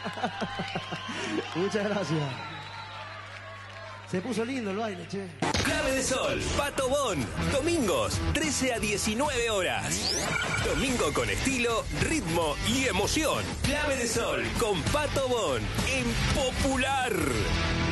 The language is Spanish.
Muchas gracias. Se puso lindo el baile, che. Clave de Sol, Pato Bon. Domingos, 13 a 19 horas. Domingo con estilo, ritmo y emoción. Clave de Sol con Pato Bon en Popular.